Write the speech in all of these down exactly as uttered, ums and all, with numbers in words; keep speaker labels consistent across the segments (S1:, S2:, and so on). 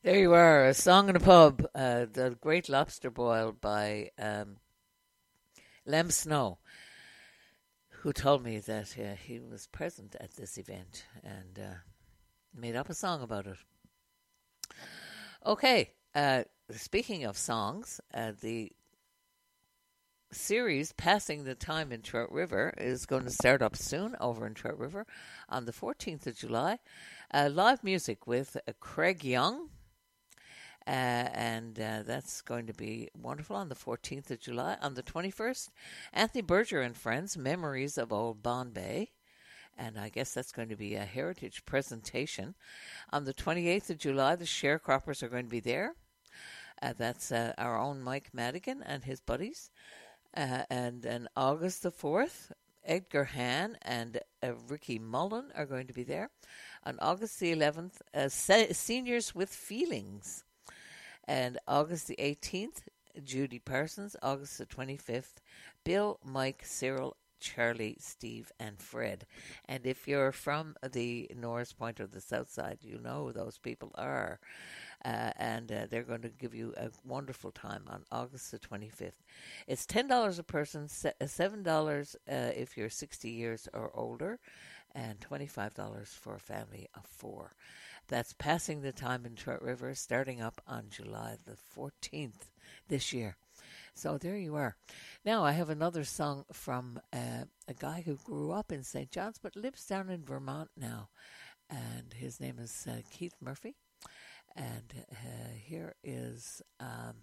S1: There you are, A Song in a Pub, uh, The Great Lobster Boil by um, Lem Snow, who told me that uh, he was present at this event and uh, made up a song about it. Okay, uh, speaking of songs, uh, the series Passing the Time in Trout River is going to start up soon over in Trout River on the fourteenth of July. Uh, live music with uh, Craig Young. Uh, and uh, that's going to be wonderful on the fourteenth of July. On the twenty-first, Anthony Berger and Friends, Memories of Old Bombay. And I guess that's going to be a heritage presentation. On the twenty-eighth of July, the Sharecroppers are going to be there. Uh, that's uh, our own Mike Madigan and his buddies. Uh, and then August the fourth, Edgar Hahn and uh, Ricky Mullen are going to be there. On August the eleventh, uh, se- Seniors with Feelings. And August the eighteenth, Judy Parsons. August the twenty-fifth, Bill, Mike, Cyril, Charlie, Steve, and Fred. And if you're from the Norris Point or the South Side, you know who those people are. Uh, and uh, they're going to give you a wonderful time on August the twenty-fifth. It's ten dollars a person, seven dollars uh, if you're sixty years or older, and twenty-five dollars for a family of four. That's Passing the Time in Trout River, starting up on July the fourteenth this year. So there you are. Now I have another song from uh, a guy who grew up in Saint John's but lives down in Vermont now. And his name is uh, Keith Murphy. And uh, here is um,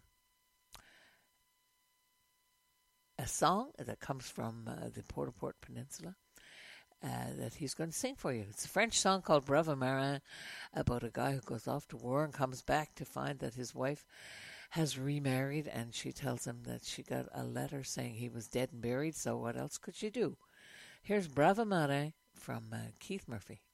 S1: a song that comes from uh, the Port-au-Port Peninsula. Uh, that he's going to sing for you. It's a French song called Brave Marin, about a guy who goes off to war and comes back to find that his wife has remarried, and she tells him that she got a letter saying he was dead and buried, so what else could she do? Here's Brave Marin from uh, Keith Murphy.